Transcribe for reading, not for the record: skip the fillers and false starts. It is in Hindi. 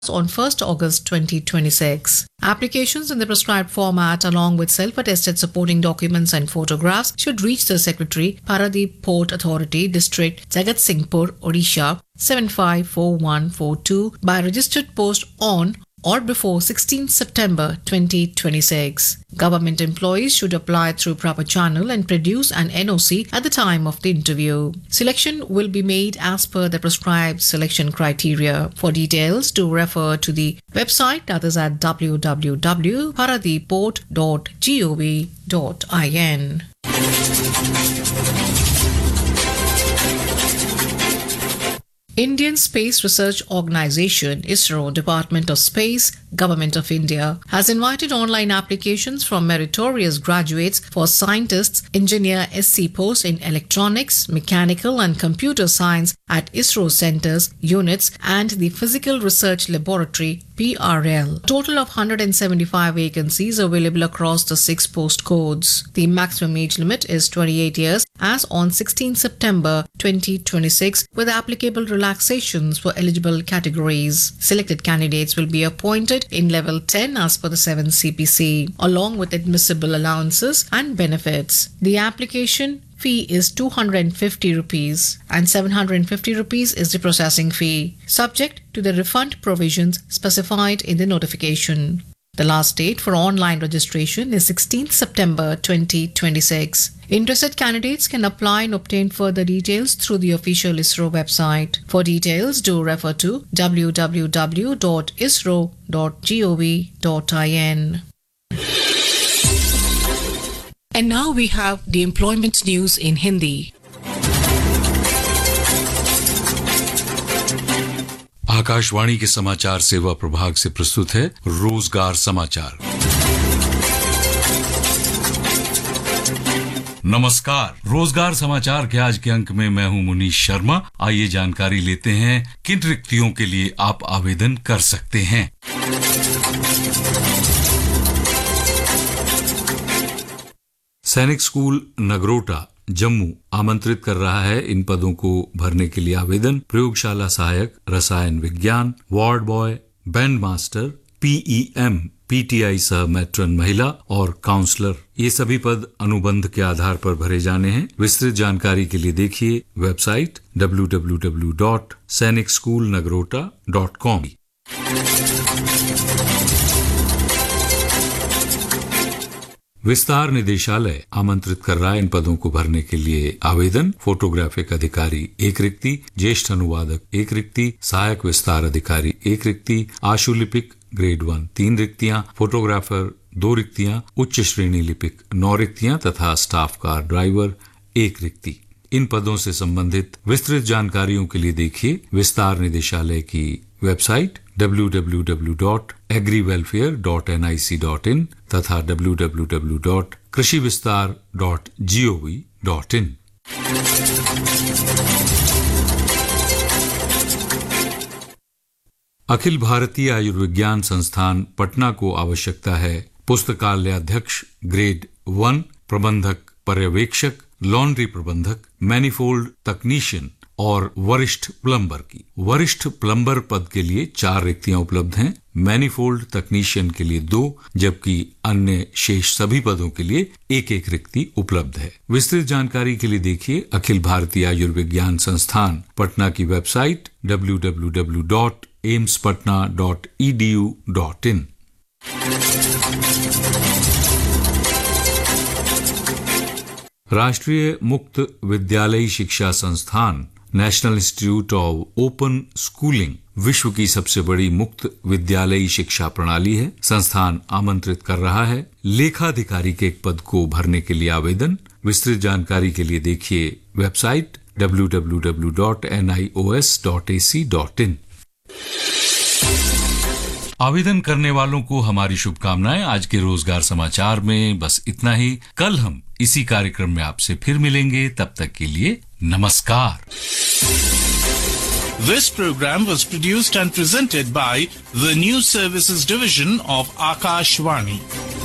on 1st August 2026. Applications in the prescribed format along with self-attested supporting documents and photographs should reach the Secretary, Paradeep Port Authority, District, Jagatsinghpur, Odisha 754142 by registered post on or before 16 September 2026. Government employees should apply through proper channel and produce an NOC at the time of the interview. Selection will be made as per the prescribed selection criteria. For details, do refer to the website, that is at www.paradeeport.gov.in. Indian Space Research Organisation, ISRO, Department of Space, Government of India, has invited online applications from meritorious graduates for scientists, engineer SC posts in electronics, mechanical and computer science at ISRO centers, units and the Physical Research Laboratory, PRL. A total of 175 vacancies available across the 6 post codes. The maximum age limit is 28 years as on 16 September 2026 with applicable relaxations for eligible categories. Selected candidates will be appointed in level 10 as per the 7 CPC along with admissible allowances and benefits. The application fee is 250 rupees and 750 rupees is the processing fee, subject to the refund provisions specified in the notification. The last date for online registration is 16th September 2026. Interested candidates can apply and obtain further details through the official ISRO website. For details, do refer to www.isro.gov.in. And now we have the employment news in Hindi. Akashvani के समाचार सेवा प्रभाग से प्रस्तुत है रोजगार समाचार। नमस्कार, रोजगार समाचार के आज के अंक में मैं हूं मुनीश शर्मा। आइए जानकारी लेते हैं किन रिक्तियों के लिए आप आवेदन कर सकते हैं। सैनिक स्कूल नगरोटा जम्मू आमंत्रित कर रहा है इन पदों को भरने के लिए आवेदन। प्रयोगशाला सहायक, रसायन विज्ञान, ward boy, band master, PEM, PTI सह मैट्रन महिला और काउंसलर, ये सभी पद अनुबंध के आधार पर भरे जाने हैं। विस्तृत जानकारी के लिए देखिए वेबसाइट www.sainikschoolnagrota.com। विस्तार निदेशालय आमंत्रित कर रहा है इन पदों को भरने के लिए आवेदन। फोटोग्राफिक अधिकारी 1 रिक्ति, ज्येष्ठ अनुवादक 1 रिक्ति, सहायक विस्तार अधिकारी 1 रिक्ति, आशुलिपिक ग्रेड 1 3 रिक्तियां, फोटोग्राफर 2 रिक्तियां, उच्च श्रेणी लिपिक 9 रिक्तियां तथा स्टाफ कार ड्राइवर 1 रिक्ति। इन पदों से संबंधित विस्तृत जानकारियों के लिए देखिए विस्तार निदेशालय की वेबसाइट www.agriwelfare.nic.in तथा www.krishivistar.gov.in। अखिल भारतीय आयुर्विज्ञान संस्थान पटना को आवश्यकता है पुस्तकालयाध्यक्ष ग्रेड 1, प्रबंधक पर्यवेक्षक, लॉन्ड्री प्रबंधक, मैनिफोल्ड तकनीशियन और वरिष्ठ प्लम्बर की। वरिष्ठ प्लम्बर पद के लिए 4 रिक्तियां उपलब्ध हैं। मैनिफोल्ड तकनीशियन के लिए 2, जबकि अन्य शेष सभी पदों के लिए 1-1 रिक्ति उपलब्ध है। विस्तृत जानकारी के लिए देखिए अखिल भारतीय आयुर्विज्ञान संस्थान पटना की वेबसाइट www.aimspatna.edu.in। राष्ट्रीय मुक्त विद्यालयी शिक्षा संस्थान national institute of open schooling विश्व की सबसे बड़ी मुक्त विद्यालयी शिक्षा प्रणाली है। संस्थान आमंत्रित कर रहा है लेखाधिकारी के एक पद को भरने के लिए आवेदन। विस्तृत जानकारी के लिए देखिए वेबसाइट www.nios.ac.in। आवेदन करने वालों को हमारी शुभकामनाएं। आज के रोजगार समाचार में बस इतना ही। कल हम इसी कार्यक्रम में आपसे फिर मिलेंगे, तब तक के लिए नमस्कार। This program was produced and presented by the News Services Division of Akashvani.